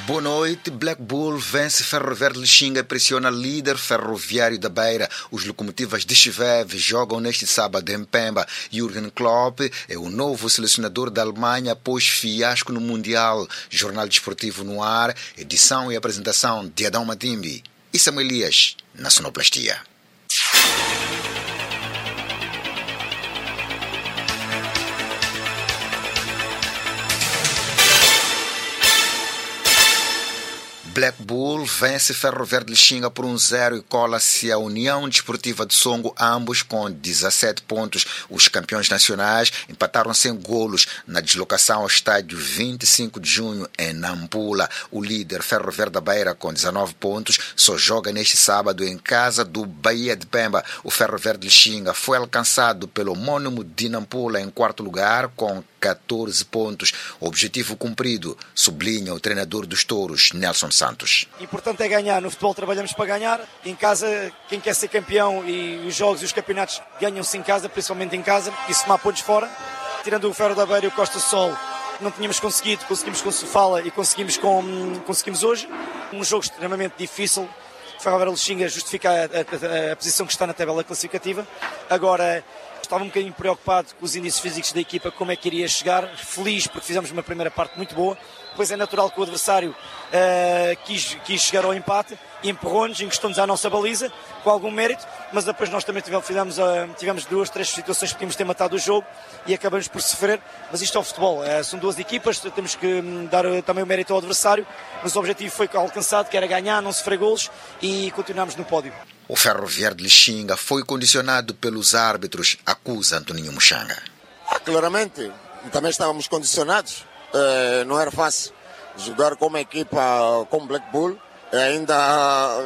Boa noite. Black Bull vence Ferroviário de Lixinga e pressiona líder Ferroviário da Beira. Os locomotivas de Chivev jogam neste sábado em Pemba. Jürgen Klopp é o novo selecionador da Alemanha após fiasco no Mundial. Jornal Desportivo no ar, edição e apresentação de Adão Matimbi e Samuel Elias na sonoplastia. Black Bull vence Ferroviário de Lixinga por 1-0 e cola-se à União Desportiva de Songo, ambos com 17 pontos. Os campeões nacionais empataram sem golos na deslocação ao estádio 25 de junho em Nampula. O líder Ferroviário da Beira, com 19 pontos, só joga neste sábado em casa do Bahia de Pemba. O Ferroviário de Lixinga foi alcançado pelo homônimo de Nampula em quarto lugar com 14 pontos. Objetivo cumprido, sublinha o treinador dos Touros, Nelson Santos. Importante é ganhar. No futebol trabalhamos para ganhar. Em casa, quem quer ser campeão, e os jogos e os campeonatos ganham-se em casa, principalmente em casa, e somar pontos fora. Tirando o Ferro da Beira e o Costa Sol, não tínhamos conseguido, conseguimos com o Sofala e conseguimos hoje. Um jogo extremamente difícil. O Ferroviário de Lixinga justifica a posição que está na tabela classificativa. Agora, estava um bocadinho preocupado com os índices físicos da equipa, como é que iria chegar. Feliz porque fizemos uma primeira parte muito boa. Depois é natural que o adversário quis chegar ao empate e empurrou-nos, encostou-nos à nossa baliza com algum mérito, mas depois nós também tivemos 2, 3 situações que podíamos ter matado o jogo e acabamos por sofrer. Mas isto é o futebol, são duas equipas, temos que dar também o mérito ao adversário, mas o objetivo foi alcançado, que era ganhar, não sofrer golos, e continuamos no pódio. O Ferroviário de Lixinga foi condicionado pelos árbitros, acusa Antoninho Muxanga. Claramente, também estávamos condicionados. Não era fácil jogar com uma equipa como Black Bull, ainda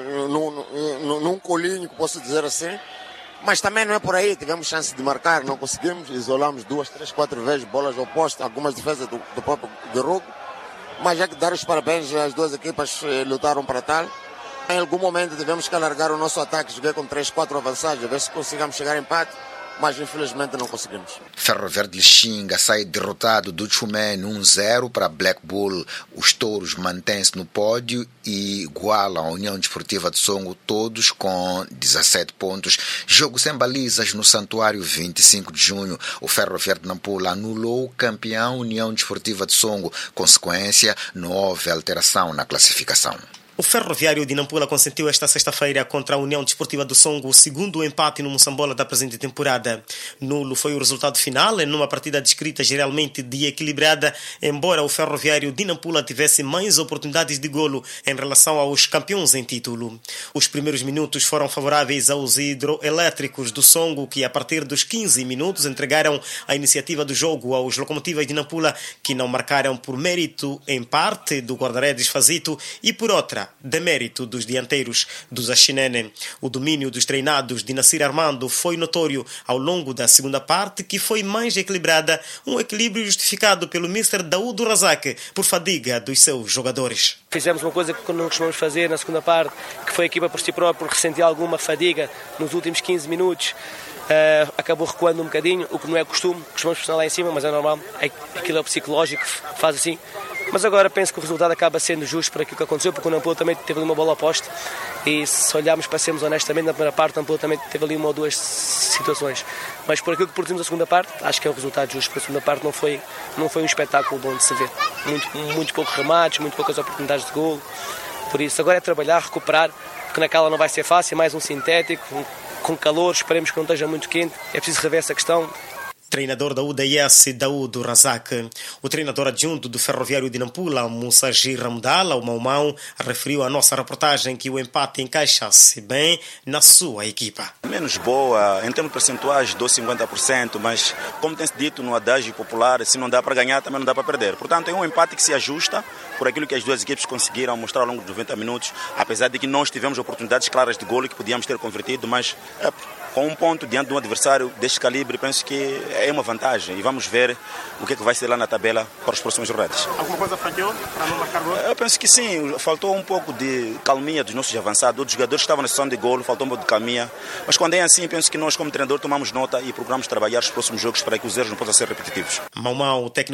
num colinho, que posso dizer assim, mas também não é por aí. Tivemos chance de marcar, não conseguimos, isolamos 2, 3, 4 vezes bolas opostas, algumas defesas do próprio Guerrogo, mas já que dar os parabéns, as duas equipas lutaram para tal. Em algum momento tivemos que alargar o nosso ataque, joguei com 3, 4 avançados, a ver se consigamos chegar a empate, mas infelizmente não conseguimos. Ferroviário de Lixinga sai derrotado do Chumé 1-0 para Black Bull. Os Touros mantêm-se no pódio e igualam a União Desportiva de Songo, todos com 17 pontos. Jogo sem balizas no Santuário 25 de junho. O Ferroviário de Nampula anulou o campeão União Desportiva de Songo. Consequência, não houve alteração na classificação. O Ferroviário de Nampula consentiu esta sexta-feira contra a União Desportiva do Songo o segundo empate no Moçambola da presente temporada. Nulo foi o resultado final, numa partida descrita geralmente de equilibrada, embora o Ferroviário de Nampula tivesse mais oportunidades de golo em relação aos campeões em título. Os primeiros minutos foram favoráveis aos hidroelétricos do Songo, que a partir dos 15 minutos entregaram a iniciativa do jogo aos locomotivas de Nampula, que não marcaram por mérito, em parte, do guarda-redes Fazito e, por outra, demérito dos dianteiros dos Axinene. O domínio dos treinados de Nassir Armando foi notório ao longo da segunda parte, que foi mais equilibrada, um equilíbrio justificado pelo Mr. Daúdo Razak por fadiga dos seus jogadores. Fizemos uma coisa que não costumamos fazer na segunda parte, que foi a equipa por si própria ressentir alguma fadiga nos últimos 15 minutos. Acabou recuando um bocadinho, o que não é costume, costumamos pressionar lá em cima, mas é normal, aquilo é o psicológico que faz assim. Mas agora penso que o resultado acaba sendo justo por aquilo que aconteceu, porque o Nampula também teve ali uma bola oposta, e se olharmos para sermos honestamente, na primeira parte o Nampula também teve ali uma ou duas situações, mas por aquilo que produzimos a segunda parte, acho que é um resultado justo, porque a segunda parte não foi um espetáculo bom de se ver, muito poucos remates, muito poucas oportunidades de golo, por isso agora é trabalhar, recuperar, porque naquela não vai ser fácil, mais um sintético, com calor, esperemos que não esteja muito quente, é preciso rever essa questão. Treinador da UDS, Daúdo Razak. O treinador adjunto do Ferroviário de Nampula, Mussaji Ramdala, o Maumau, referiu à nossa reportagem que o empate encaixa-se bem na sua equipa. Menos boa, em termos percentuais, dou 50%, mas como tem-se dito no adágio popular, se não dá para ganhar, também não dá para perder. Portanto, é um empate que se ajusta por aquilo que as duas equipes conseguiram mostrar ao longo dos 90 minutos, apesar de que nós tivemos oportunidades claras de golo que podíamos ter convertido, mas com um ponto diante de um adversário deste calibre, penso que é uma vantagem e vamos ver o que é que vai ser lá na tabela para os próximos jornadas. Alguma coisa falhou para não marcar gol? Eu penso que sim, faltou um pouco de calminha dos nossos avançados, outros jogadores que estavam na sessão de golo, faltou um pouco de calminha, mas quando é assim, penso que nós como treinador tomamos nota e procuramos trabalhar os próximos jogos para que os erros não possam ser repetitivos. Maumau, técnico